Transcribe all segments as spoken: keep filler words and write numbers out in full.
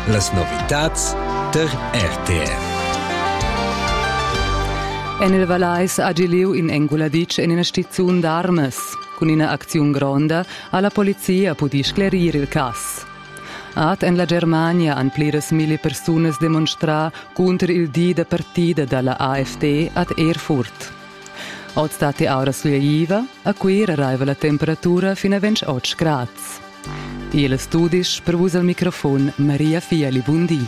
Las novitats der R T M. En il Valais agiliu in Enguladic in una stazione d'armes. Con una azione grande, alla polizia pudi sclerire il cas. Ad en la Germania han pliras mille personas demonstra contro il di da partida dalla A F D ad Erfurt. Od state ora sulla a cui arriva la temperatura fino a ventotto gradi. E le studis per usa il microfono Maria Fiali Bundi.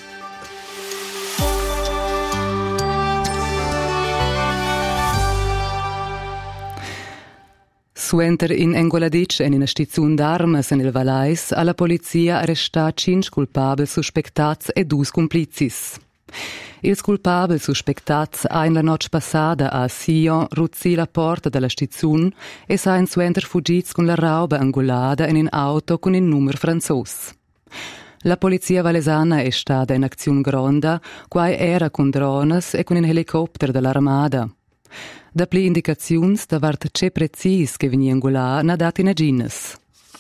Suenter in Engoladic e in una stazione d'armes in il Valais, alla polizia arresta cinque culpabili suspectats e due complicis. Ils culpabili suspectats han la notte passada a Sion ruzzi la porta della stazione e sain suenter fuggits con la rauba angolada in un auto con un numero franzos. La polizia valesana è stata in azione gronda, qua era con drones e con un elicottero dell'armada. Da pli indicazioni da vart c'è precis che veni angolà na dati na gines.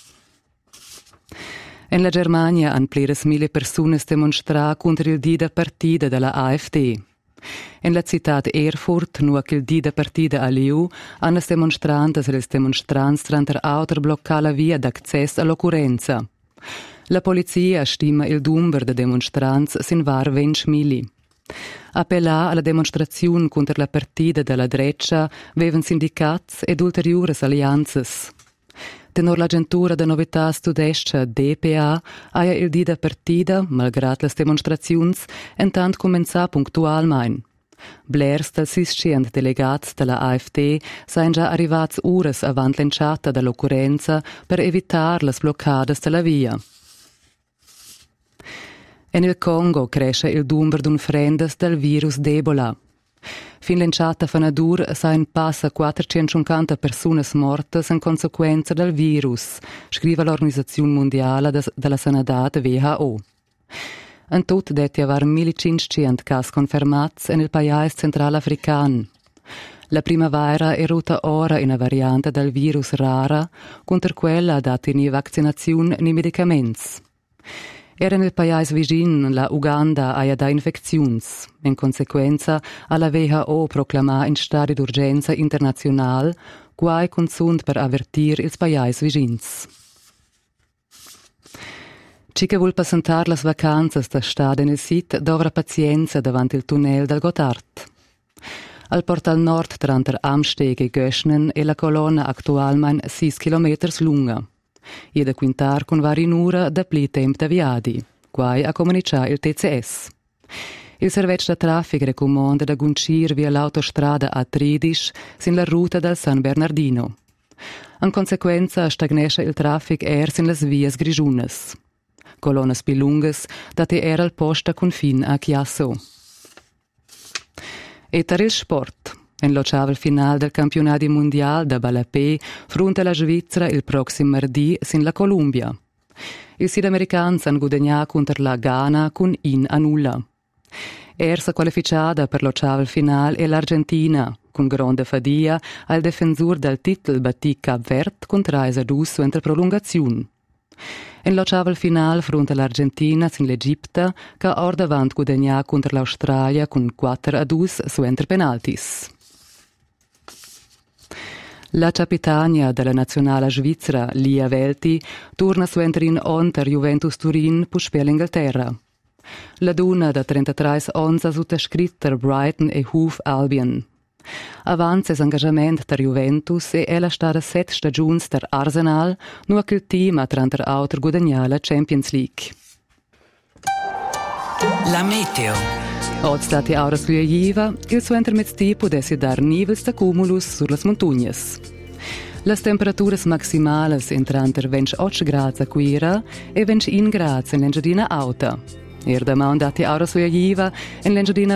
In la Germania han pliras mille persone demonstrà contro il di da partida della A F D. In la città Erfurt, nu che il di da partida a Liu, hanno demonstrantes e le demonstranti tranter autor blocca la via d'accesso all'occorrenza. La polizia stima il numero di demonstranti sin var venti mili. Appellà alla dimostrazione contro la partita della Dreccia vevan sindicati ed ulteriori alleanze. Tenor l'agentura da novità studesca D P A aia il di da partita, malgrado le dimostrazioni, intant començà puntualment. Blers del siscient delegats della A F D sain già arrivats ures avant l'enciata dell'occorrenza per evitar le bloccades della via. En il Congo cresce il numero d'un frendes del virus d'Ebola. Fin l'enciata fanadur sain passa quattrocentocinquanta persone morte in conseguenza del virus, scrive l'Organizzazione Mondiale della Sanità W H O. In tutto detti aver millecinquecento casi confermati nel paese centralafricano. La primavera è ruta ora in una variante del virus rara, contro quella dati ni vaccinazione ni medicamenti. Era nel paese vicino, la Uganda, aia da infeczions. In conseguenza, alla W H O proclamà in stato d'urgenza internazionale, quai consund per avvertir ils paesi vicins. Ci che vuol passare le vacanze da stare nel sito dovrà pazienza davanti il tunnel del Gotthard. Al portal nord tra Amsteg e Göschnen è la colonna attualmente sei chilometri lunga. E da quintar con vari un'ora da pli tempo da viadi, quai a comunicare il T C S. Il servizio da traffico raccomanda da guncir via l'autostrada A tredici sin la ruta del San Bernardino. In conseguenza stagnesce il traffico er sin las vias grigiunas. Colonnas più lungas date era al posta confin a Chiasso. E per il sport. In l'ottava finale del campionato mondiale da Balapé fronte alla Svizzera il prossimo martedì sin la Colombia. I sudamericani hanno guadagnato contro la Ghana con in a nulla. Ersa qualificata per l'ottava finale è l'Argentina, con grande fadia al difensore del titolo battì Cap Verde con tre a due entro prolungazione. In l'ottava finale fronte all'Argentina sin l'Egitto che ora davanti guadagnato contro l'Australia con quattro a due su entro penaltis. La capitania della nazionale svizzera, Lia Welti, torna su in onter Juventus Turin per spiare l'Inghilterra. La donna da trentatré anni ha sottoscritto Brighton e Hove Albion. Avanza l'engagement der Juventus e ella stata sette stagioni der Arsenal, nu che il team ha tra altro guadagnato la Champions League. La meteo. Oggi state ora sulla Jiva, il suo intermezzo può dar nivels da cumulus sulle montagne. Le temperature maximali entran tra ventotto gradi a Quira e ventuno gradi in l'Engiadina Alta. Er da mandati ora sulla Jiva in l'Engiadina